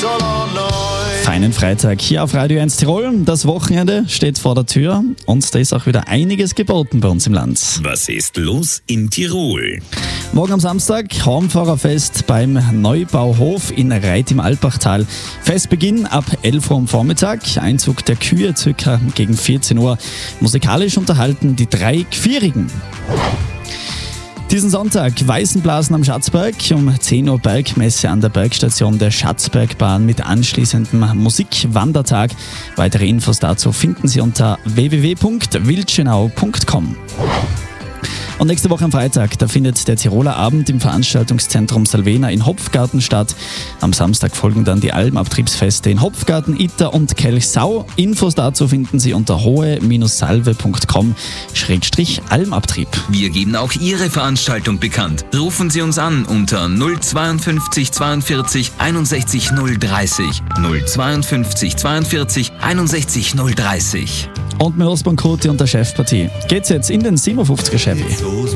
Feinen Freitag hier auf Radio 1 Tirol. Das Wochenende steht vor der Tür und da ist auch wieder einiges geboten bei uns im Land. Was ist los in Tirol? Morgen am Samstag Heimfahrerfest beim Neubauhof in Reit im Alpachtal. Festbeginn ab 11 Uhr am Vormittag, Einzug der Kühe circa gegen 14 Uhr. Musikalisch unterhalten die 3 Gvierigen. Diesen Sonntag Weißenblasen am Schatzberg, um 10 Uhr Bergmesse an der Bergstation der Schatzbergbahn mit anschließendem Musikwandertag. Weitere Infos dazu finden Sie unter www.wildschönau.com. Und nächste Woche am Freitag, da findet der Tiroler Abend im Veranstaltungszentrum Salvena in Hopfgarten statt. Am Samstag folgen dann die Almabtriebsfeste in Hopfgarten, Itter und Kelchsau. Infos dazu finden Sie unter hohe-salve.com/Almabtrieb. Wir geben auch Ihre Veranstaltung bekannt. Rufen Sie uns an unter 052 42 61 030. 052 42 61 030. Und mit Osborn Kurti und der Chefpartie geht's jetzt in den 57er Chevy.